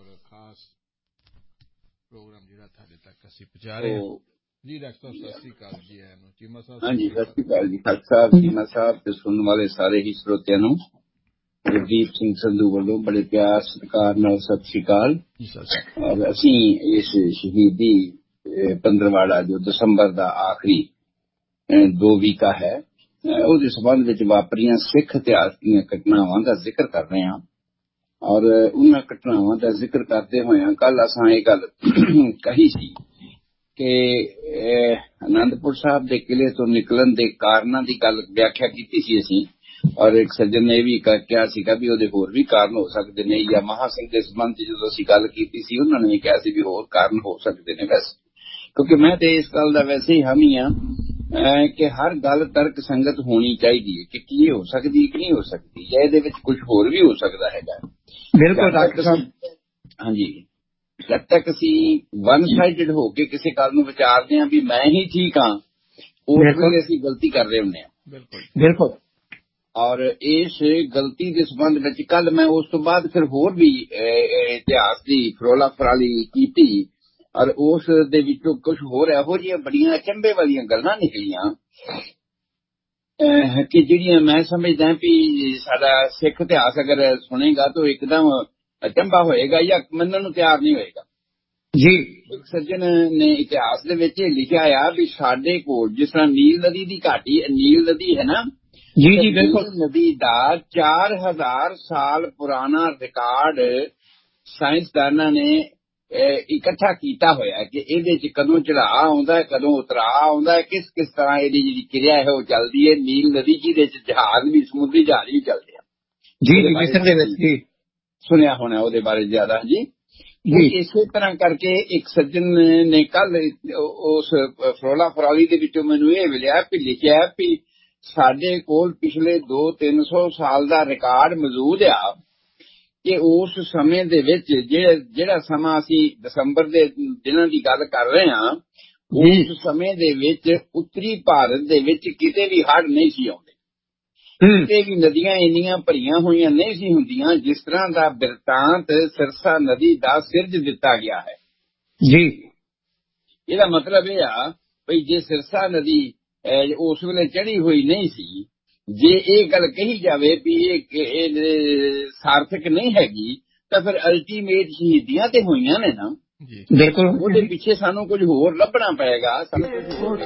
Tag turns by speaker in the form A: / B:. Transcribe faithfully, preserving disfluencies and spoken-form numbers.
A: ਖਾਸ ਪ੍ਰੋਗਰਾਮ ਜਿਹੜਾ ਤੁਹਾਡੇ ਤੱਕ ਅਸੀਂ ਪਹੁੰਚਾ ਰਹੇ ਹਾਂ ਜੀ। ਡਾਕਟਰ ਸਾਹਿਬ ਸਤਿ ਸ੍ਰੀ ਅਕਾਲ ਜੀ। ਐਨੂੰ ਚੀਮਾ ਸਾਹਿਬ
B: ਹਾਂਜੀ, ਸਤਿ ਸ੍ਰੀ ਅਕਾਲ ਜੀ ਖਾਲਸਾ ਸਾਹਿਬ, ਚੀਮਾ ਸਾਹਿਬ ਤੇ ਸੁਣਨ ਵਾਲੇ ਸਾਰੇ ਹੀ ਸਰੋਤਿਆਂ ਨੂੰ ਗੁਰਦੀਪ ਸਿੰਘ ਸੰਧੂ ਵੱਲੋਂ ਬੜੇ ਪਿਆਰ ਸਤਿਕਾਰ ਨਾਲ ਸਤਿ ਸ੍ਰੀ ਅਕਾਲ। ਔਰ ਅਸੀਂ ਇਸ ਸ਼ਹੀਦੀ ਪੰਦਰਵਾੜਾ ਜੋ ਦਸੰਬਰ ਦਾ ਆਖਰੀ ਦੋ ਵੀਕਾ ਹੈ ਉਹਦੇ ਸੰਬੰਧ ਵਿੱਚ ਵਾਪਰੀਆਂ ਸਿੱਖ ਇਤਿਹਾਸ ਦੀਆਂ ਘਟਨਾਵਾਂ ਦਾ ਜ਼ਿਕਰ ਕਰ ਰਹੇ ਹਾਂ। ਔਰ ਉਹਨਾਂ ਘਟਨਾਵਾਂ ਦਾ ਜ਼ਿਕਰ ਕਰਦੇ ਹੋਇਆਂ ਕੱਲ ਅਸਾਂ ਇਹ ਗੱਲ ਕਹੀ ਸੀ ਕਿ ਅਨੰਦਪੁਰ ਸਾਹਿਬ ਦੇ ਕਿਲੇ ਤੋਂ ਨਿਕਲਣ ਦੇ ਕਾਰਨਾਂ ਦੀ ਗੱਲ ਵਿਆਖਿਆ ਕੀਤੀ ਸੀ ਅਸੀਂ। ਔਰ ਇੱਕ ਸੱਜਣ ਨੇ ਇਹ ਵੀ ਕਿਹਾ ਸੀਗਾ ਵੀ ਉਹਦੇ ਹੋਰ ਵੀ ਕਾਰਨ ਹੋ ਸਕਦੇ ਨੇ, ਜਾਂ ਮਹਾ ਸਿੰਘ ਦੇ ਸੰਬੰਧ ਚ ਜਦੋਂ ਅਸੀਂ ਗੱਲ ਕੀਤੀ ਸੀ ਉਹਨਾਂ ਨੇ ਵੀ ਕਿਹਾ ਸੀ ਵੀ ਹੋਰ ਕਾਰਨ ਹੋ ਸਕਦੇ ਨੇ। ਵੈਸੇ ਕਿਉਂਕਿ ਮੈਂ ਤੇ ਇਸ ਗੱਲ ਦਾ ਵੈਸੇ ਹੀ ਹਾਮੀ ਹਾਂ ਕਿ ਹਰ ਗੱਲ ਤਰਕ ਸੰਗਤ ਹੋਣੀ ਚਾਹੀਦੀ ਹੈ ਕਿ ਕੀ ਹੋ ਸਕਦੀ ਕਿ ਨਹੀਂ ਹੋ ਸਕਦੀ, ਜਾਂ ਇਹਦੇ ਵਿੱਚ ਕੁਝ ਹੋਰ ਵੀ ਹੋ ਸਕਦਾ ਹੈਗਾ।
C: ਬਿਲਕੁਲ ਡਾਕਟਰ ਸਾਹਿਬ।
B: ਹਾਂਜੀ, ਜਦ ਤੱਕ ਅਸੀਂ ਵਨ ਸਾਈਡਡ ਹੋ ਕੇ ਕਿਸੇ ਗੱਲ ਨੂੰ ਵਿਚਾਰਦੇ ਹਾਂ ਵੀ ਮੈਂ ਹੀ ਠੀਕ ਹਾਂ, ਉਸ ਵੇਲੇ ਅਸੀਂ ਗਲਤੀ ਕਰ ਰਹੇ ਹੁੰਦੇ ਹਾਂ।
C: ਬਿਲਕੁਲ ਬਿਲਕੁਲ।
B: ਔਰ ਇਸ ਗਲਤੀ ਦੇ ਸੰਬੰਧ ਵਿੱਚ ਕੱਲ ਮੈਂ ਉਸ ਤੋਂ ਬਾਅਦ ਫਿਰ ਹੋਰ ਵੀ ਇਤਿਹਾਸ ਦੀ ਫਰੋਲਾ ਫਰਾਲੀ ਕੀਤੀ ਔਰ ਉਸ ਦੇ ਵਿੱਚੋਂ ਕੁਝ ਹੋਰ ਇਹੋ ਜਿਹੀਆਂ ਬੜੀਆਂ ਅਚੰਭੇ ਵਾਲੀਆਂ ਗੱਲਾਂ ਨਿਕਲੀਆਂ ਕਿ ਜਿਹੜੀਆਂ ਮੈਂ ਸਮਝਦਾ ਵੀ ਸਾਡਾ ਸਿੱਖ ਇਤਿਹਾਸ ਅਗਰ ਸੁਣੇਗਾ ਤਾਂ ਇੱਕਦਮ ਅਚੰਭਾ ਹੋਏਗਾ ਜਾਂ ਮੰਨਣ ਨੂੰ ਤਿਆਰ ਨਹੀਂ ਹੋਏਗਾ
C: ਜੀ।
B: ਇੱਕ ਸੱਜਣ ਨੇ ਇਤਿਹਾਸ ਦੇ ਵਿੱਚ ਇਹ ਲਿਖਿਆ ਆ ਵੀ ਸਾਡੇ ਕੋਲ ਜਿਸ ਤਰ੍ਹਾਂ ਨੀਲ ਨਦੀ ਦੀ ਘਾਟੀ, ਨੀਲ ਨਦੀ ਹੈ ਨਾ
C: ਜੀ ਜੀ ਬਿਲਕੁਲ,
B: ਨਦੀ ਦਾ ਚਾਰ ਹਜ਼ਾਰ ਸਾਲ ਪੁਰਾਣਾ ਰਿਕਾਰਡ ਸਾਇੰਸਦਾਨਾਂ ਨੇ ਇਕੱਠਾ ਕੀਤਾ ਹੋਇਆ ਕਿ ਇਹਦੇ ਚ ਕਦੋਂ ਚੜਾਅ ਆਉਂਦਾ, ਕਦੋਂ ਉਤਰਾਅ ਆਉਂਦਾ, ਕਿਸ ਕਿਸ ਤਰ੍ਹਾਂ ਇਹਦੀ ਜਿਹੜੀ ਕਿਰਿਆ ਹੈ ਉਹ ਚੱਲਦੀ ਹੈ। ਨੀਲ ਨਦੀ ਜਿਹਦੇ ਚ ਜਹਾਜ਼ ਵੀ, ਸਮੁੰਦਰੀ ਜਹਾਜ਼ ਵੀ ਚੱਲਦੇ ਆ।
C: ਜੀ ਜੀ ਮਿਸਰ ਦੇ ਵਿੱਚ ਜੀ
B: ਸੁਣਿਆ ਹੋਣਾ ਉਹਦੇ ਬਾਰੇ ਜ਼ਿਆਦਾ ਜੀ। ਇਸੇ ਤਰ੍ਹਾਂ ਕਰਕੇ ਇੱਕ ਸੱਜਣ ਨੇ ਕੱਲ ਉਸ ਫਰੋਲਾ ਫਰਾਲੀ ਦੇ ਵਿੱਚੋਂ ਮੈਨੂੰ ਇਹ ਮਿਲਿਆ ਵੀ ਲਿਖਿਆ ਵੀ ਸਾਡੇ ਕੋਲ ਪਿਛਲੇ ਦੋ ਤਿੰਨ ਸੌ ਸਾਲ ਦਾ ਰਿਕਾਰਡ ਮੌਜੂਦ ਆ ਕਿ ਉਸ ਸਮੇਂ ਦੇ ਵਿੱਚ ਜਿਹੜਾ ਜਿਹੜਾ ਸਮਾਂ ਅਸੀਂ ਦਸੰਬਰ ਦੇ ਦਿਨਾਂ ਦੀ ਗੱਲ ਕਰ ਰਹੇ ਹਾਂ, ਉਸ ਸਮੇਂ ਦੇ ਵਿੱਚ ਉੱਤਰੀ ਭਾਰਤ ਦੇ ਵਿੱਚ ਕਿਤੇ ਵੀ ਹੜ੍ਹ ਨਹੀਂ ਸੀ ਆਉਂਦੇ, ਕਿਤੇ ਵੀ ਨਦੀਆਂ ਇੰਨੀਆਂ ਭਰੀਆਂ ਹੋਈਆਂ ਨਹੀਂ ਸੀ ਹੁੰਦੀਆਂ ਜਿਸ ਤਰ੍ਹਾਂ ਦਾ ਬਿਰਤਾਂਤ ਸਿਰਸਾ ਨਦੀ ਦਾ ਸਿਰਜ ਦਿੱਤਾ ਗਿਆ ਹੈ
C: ਜੀ।
B: ਇਹਦਾ ਮਤਲਬ ਇਹ ਆ ਬਈ ਜੇ ਸਿਰਸਾ ਨਦੀ ਉਸ ਵੇਲੇ ਚੜੀ ਹੋਈ ਨਹੀਂ ਸੀ, ਜੇ ਇਹ ਗੱਲ ਕਹੀ ਜਾਵੇ ਵੀ ਇਹ ਸਾਰਥਕ ਨਹੀਂ ਹੈਗੀ ਤਾਂ ਫਿਰ ਅਲਟੀਮੇਟ ਸ਼ਹੀਦੀਆਂ ਤੇ ਹੋਈਆਂ ਨੇ ਨਾ।
C: ਬਿਲਕੁਲ,
B: ਉਹਦੇ ਪਿੱਛੇ ਸਾਨੂੰ ਕੁਝ ਹੋਰ ਲੱਭਣਾ ਪਏਗਾ, ਸਾਨੂੰ ਕੁਝ ਹੋਰ